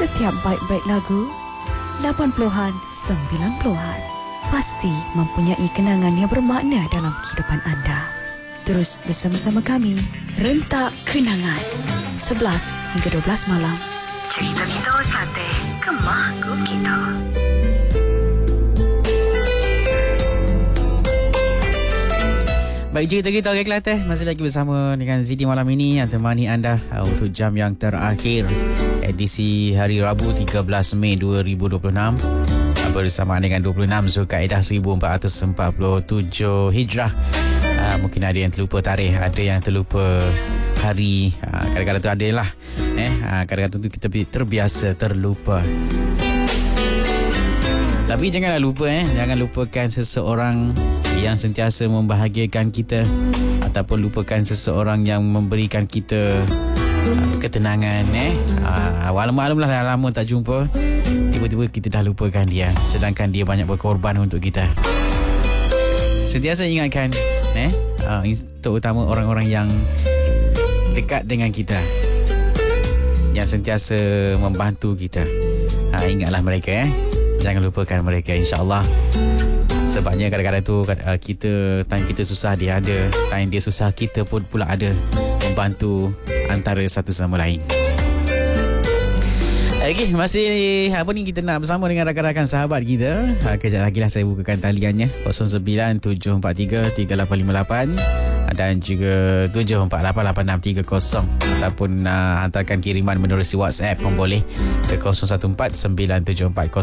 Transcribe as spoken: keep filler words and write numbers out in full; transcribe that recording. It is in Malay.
Setiap baik-baik lagu lapan puluhan, sembilan puluhan pasti mempunyai kenangan yang bermakna dalam kehidupan anda. Terus bersama-sama kami, Rentak Kenangan, sebelas hingga dua belas malam. Cerita kita orang Kelantan, kemah gum kita. Baik, cerita kita orang Kelantan masih lagi bersama dengan Zidi malam ini yang temani anda uh, untuk jam yang terakhir edisi hari Rabu tiga belas Mei dua ribu dua puluh enam uh, bersamaan dengan dua puluh enam Zulkaidah seribu empat ratus empat puluh tujuh Hijrah. Uh, mungkin ada yang terlupa tarikh, ada yang terlupa hari, uh, kadang-kadang tu ada lah eh uh, kadang-kadang tu kita terbiasa terlupa. Tapi janganlah lupa eh jangan lupakan seseorang yang sentiasa membahagiakan kita ataupun lupakan seseorang yang memberikan kita uh, ketenangan eh uh, malam-malam lah dah lama tak jumpa, tiba-tiba kita dah lupakan dia sedangkan dia banyak berkorban untuk kita. Sentiasa ingatkan eh uh, terutama orang-orang yang dekat dengan kita, yang sentiasa membantu kita. uh, ingatlah mereka eh jangan lupakan mereka, insya-Allah. Sebabnya kadang-kadang tu kita, time kita susah dia ada, time dia susah kita pun pula ada, membantu antara satu sama lain. Okey, masih apa ni kita nak bersama dengan rakan-rakan sahabat kita. Ha, kejap lagi lah saya bukakan taliannya kosong sembilan tujuh empat tiga tiga lapan lima lapan dan juga tujuh empat lapan lapan enam tiga kosong, ataupun uh, hantarkan kiriman menerusi WhatsApp pun boleh ke kosong satu empat sembilan tujuh empat kosong